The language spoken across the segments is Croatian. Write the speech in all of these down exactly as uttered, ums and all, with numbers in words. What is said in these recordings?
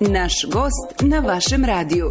Naš gost na vašem radiju.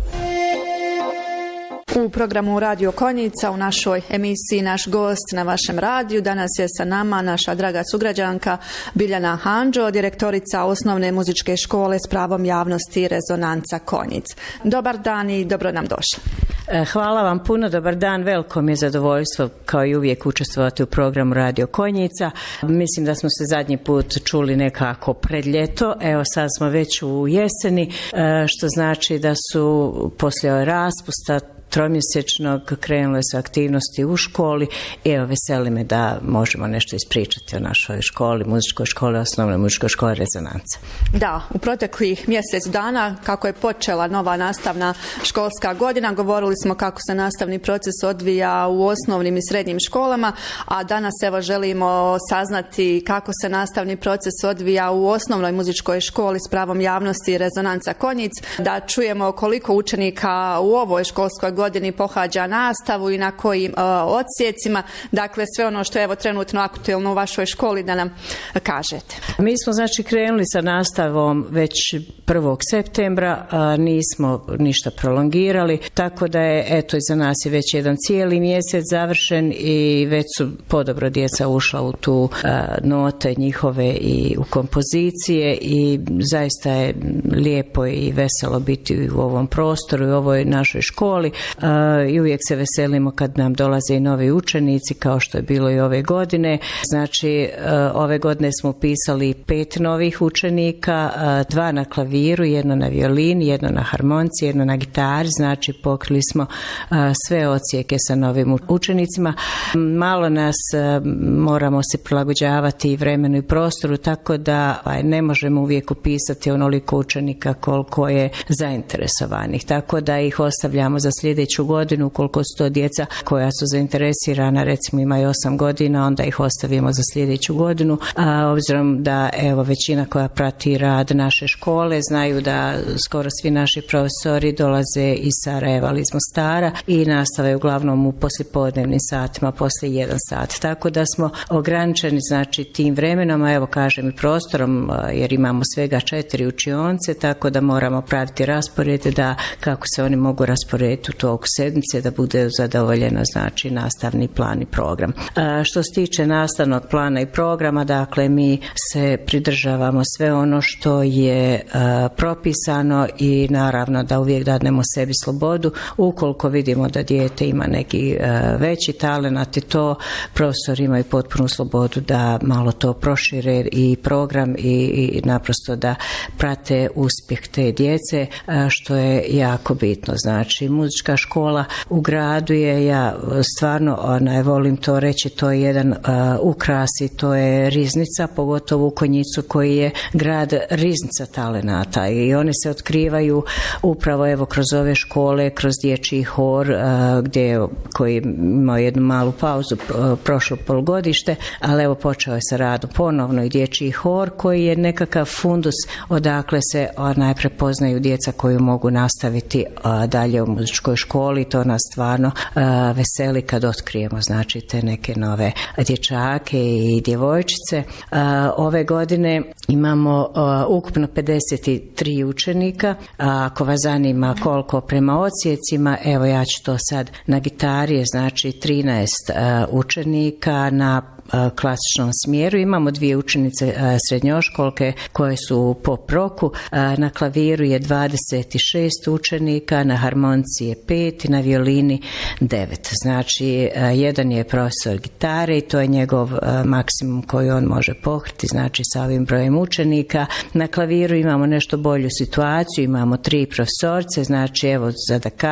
U programu Radio Konjica u našoj emisiji Naš gost na vašem radiju danas je sa nama naša draga sugrađanka Biljana Handžo, direktorica Osnovne muzičke škole s pravom javnosti Rezonanca Konjic. Dobar dan i dobro nam došli. Hvala vam puno, dobar dan, veliko mi je zadovoljstvo kao i uvijek učestvovati u programu Radio Konjica. Mislim da smo se zadnji put čuli nekako pred ljeto, evo sad smo već u jeseni, što znači da su poslije raspusta tromjesečnog krenule su aktivnosti u školi i evo veseli me da možemo nešto ispričati o našoj školi, muzičkoj školi, osnovnoj muzičkoj školi Rezonanca. Da, u proteklih mjesec dana kako je počela nova nastavna školska godina, govorili smo kako se nastavni proces odvija u osnovnim i srednjim školama, a danas evo želimo saznati kako se nastavni proces odvija u osnovnoj muzičkoj školi s pravom javnosti Rezonanca Konjic, da čujemo koliko učenika u ovoj školskoj godini godini pohađa nastavu i na kojim uh, odsjecima, dakle sve ono što je evo trenutno aktuelno u vašoj školi da nam kažete. Mi smo znači krenuli sa nastavom već prvog septembra, a nismo ništa prolongirali, tako da je eto iza nas je već jedan cijeli mjesec završen i već su podobro djeca ušla u tu a, note njihove i u kompozicije i zaista je lijepo i veselo biti u ovom prostoru i u ovoj našoj školi. I uvijek se veselimo kad nam dolaze i novi učenici kao što je bilo i ove godine. Znači ove godine smo upisali pet novih učenika, dva na klaviru, jedno na violini, jedno na harmonici, jedno na gitari, znači pokrili smo sve odsjeke sa novim učenicima. Malo nas moramo se prilagođavati i vremenu i prostoru, tako da ne možemo uvijek upisati onoliko učenika koliko je zainteresovanih, tako da ih ostavljamo za sljedeću godinu, ukoliko su to djeca koja su zainteresirana, recimo imaju osam godina, onda ih ostavimo za sljedeću godinu, a obzirom da evo većina koja prati rad naše škole znaju da skoro svi naši profesori dolaze iz Sarajeva ili iz Mostara i nastave uglavnom u poslijepodnevnim satima, poslije jedan sat, tako da smo ograničeni znači tim vremenom, a evo kažem i prostorom, jer imamo svega četiri učionce, tako da moramo praviti raspored da kako se oni mogu rasporediti u toku sedmice da bude zadovoljeno znači nastavni plan i program. A, što se tiče nastavnog plana i programa, dakle mi se pridržavamo sve ono što je a, propisano i naravno da uvijek dadnemo sebi slobodu. Ukoliko vidimo da dijete ima neki a, veći talenat i to profesori imaju potpunu slobodu da malo to prošire i program i, i naprosto da prate uspjeh te djece, a, što je jako bitno. Znači muzička škola u gradu je, ja stvarno onaj, volim to reći, to je jedan uh, ukras i to je riznica, pogotovo u Konjicu koji je grad riznica talenata i oni se otkrivaju upravo evo kroz ove škole, kroz dječji hor uh, gdje koji imao jednu malu pauzu uh, prošlo polugodište, ali evo počeo je sa radom ponovno i dječji hor koji je nekakav fundus odakle se onaj prepoznaju djeca koju mogu nastaviti uh, dalje u muzičkoj školi. To nas stvarno uh, veseli kad otkrijemo znači te neke nove dječake i djevojčice. Uh, ove godine imamo uh, ukupno pedeset tri učenika. A ako vas zanima koliko prema odsjecima, evo ja ću to sad na gitari je znači trinaest uh, učenika na klasičnom smjeru. Imamo dvije učenice srednjoškolke koje su u pop roku. Na klaviru je dvadeset šest učenika, na harmonici je pet i na violini devet. Znači, jedan je profesor gitare i to je njegov maksimum koji on može pokriti, znači sa ovim brojem učenika. Na klaviru imamo nešto bolju situaciju, imamo tri profesorce, znači evo za da